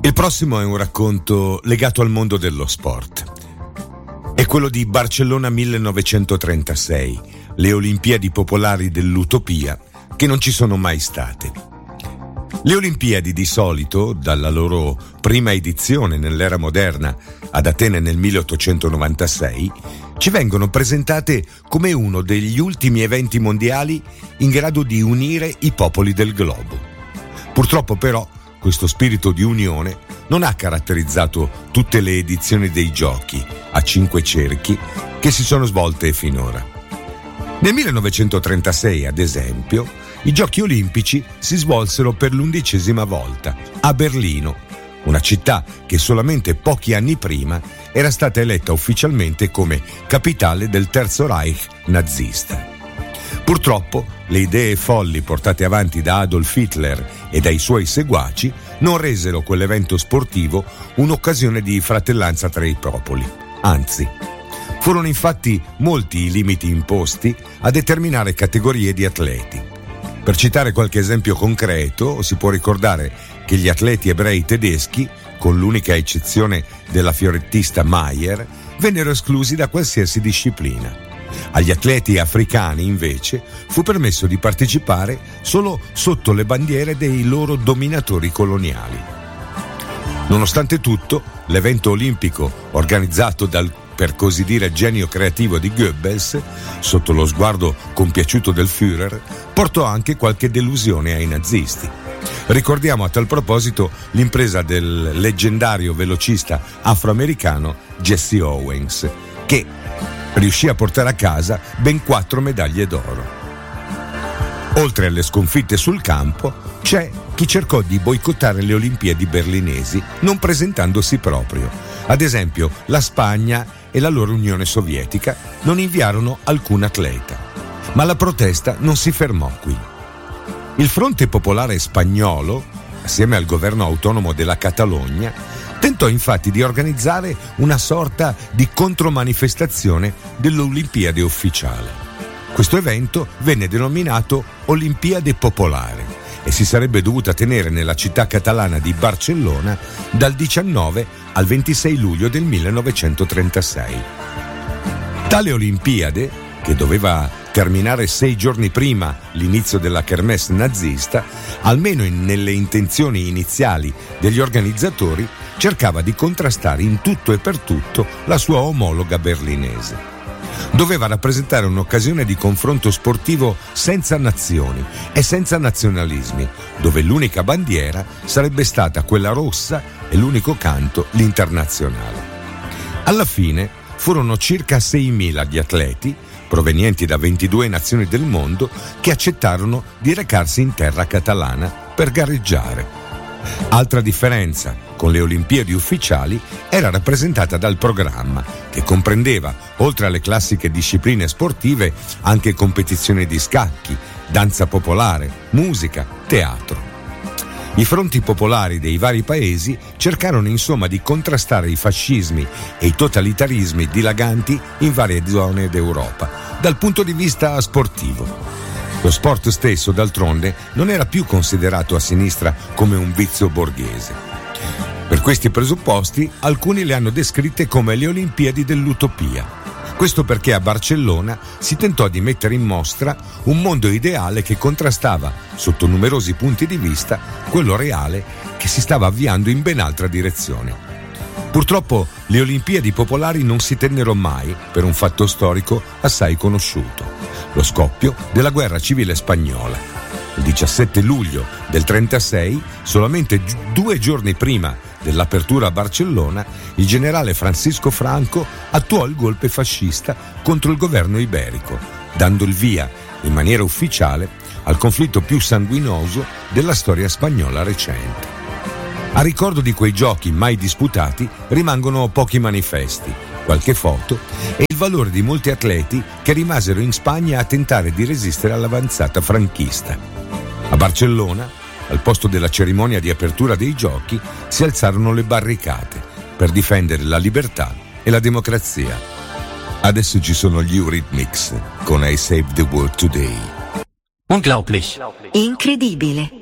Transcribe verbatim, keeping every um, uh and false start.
Il prossimo è un racconto legato al mondo dello sport. È quello di Barcellona millenovecentotrentasei, le Olimpiadi popolari dell'utopia che non ci sono mai state. Le Olimpiadi di solito, dalla loro prima edizione nell'era moderna ad Atene nel milleottocentonovantasei, ci vengono presentate come uno degli ultimi eventi mondiali in grado di unire i popoli del globo. Purtroppo però questo spirito di unione non ha caratterizzato tutte le edizioni dei giochi a cinque cerchi che si sono svolte finora. Nel millenovecentotrentasei, ad esempio, i Giochi Olimpici si svolsero per l'undicesima volta a Berlino, una città che solamente pochi anni prima era stata eletta ufficialmente come capitale del Terzo Reich nazista. Purtroppo le idee folli portate avanti da Adolf Hitler e dai suoi seguaci non resero quell'evento sportivo un'occasione di fratellanza tra i popoli. Anzi, furono infatti molti i limiti imposti a determinare categorie di atleti. Per citare qualche esempio concreto, si può ricordare che gli atleti ebrei tedeschi, con l'unica eccezione della fiorettista Mayer, vennero esclusi da qualsiasi disciplina. Agli atleti africani, invece, fu permesso di partecipare solo sotto le bandiere dei loro dominatori coloniali. Nonostante tutto, l'evento olimpico organizzato dal, per così dire, genio creativo di Goebbels, sotto lo sguardo compiaciuto del Führer, portò anche qualche delusione ai nazisti. Ricordiamo a tal proposito l'impresa del leggendario velocista afroamericano Jesse Owens, che riuscì a portare a casa ben quattro medaglie d'oro. Oltre alle sconfitte sul campo, c'è chi cercò di boicottare le Olimpiadi berlinesi non presentandosi proprio. Ad esempio, la Spagna e la loro Unione Sovietica non inviarono alcun atleta. Ma la protesta non si fermò qui. Il Fronte Popolare Spagnolo, assieme al governo autonomo della Catalogna, tentò infatti di organizzare una sorta di contromanifestazione dell'Olimpiade ufficiale. Questo evento venne denominato Olimpiade Popolare e si sarebbe dovuta tenere nella città catalana di Barcellona dal diciannove al ventisei luglio del millenovecentotrentasei. Tale Olimpiade, che doveva terminare sei giorni prima l'inizio della kermesse nazista, almeno in, nelle intenzioni iniziali degli organizzatori, cercava di contrastare in tutto e per tutto la sua omologa berlinese. Doveva rappresentare un'occasione di confronto sportivo senza nazioni e senza nazionalismi, dove l'unica bandiera sarebbe stata quella rossa e l'unico canto l'internazionale. Alla fine furono circa seimila gli atleti, provenienti da ventidue nazioni del mondo, che accettarono di recarsi in terra catalana per gareggiare. Altra differenza con le Olimpiadi ufficiali era rappresentata dal programma, che comprendeva, oltre alle classiche discipline sportive, anche competizioni di scacchi, danza popolare, musica, teatro. I fronti popolari dei vari paesi cercarono insomma di contrastare i fascismi e i totalitarismi dilaganti in varie zone d'Europa, dal punto di vista sportivo. Lo sport stesso, d'altronde, non era più considerato a sinistra come un vizio borghese. Per questi presupposti, alcuni le hanno descritte come le Olimpiadi dell'utopia. Questo perché a Barcellona si tentò di mettere in mostra un mondo ideale che contrastava, sotto numerosi punti di vista, quello reale che si stava avviando in ben altra direzione. Purtroppo le Olimpiadi popolari non si tennero mai per un fatto storico assai conosciuto: lo scoppio della guerra civile spagnola. Il diciassette luglio del trentasei, solamente gi- due giorni prima dell'apertura a Barcellona, il generale Francisco Franco attuò il golpe fascista contro il governo iberico, dando il via, in maniera ufficiale, al conflitto più sanguinoso della storia spagnola recente. A ricordo di quei giochi mai disputati rimangono pochi manifesti, qualche foto e il valore di molti atleti che rimasero in Spagna a tentare di resistere all'avanzata franchista. A Barcellona, al posto della cerimonia di apertura dei giochi, si alzarono le barricate per difendere la libertà e la democrazia. Adesso ci sono gli Eurythmics con I Saved the World Today. Unglaublich. Incredibile.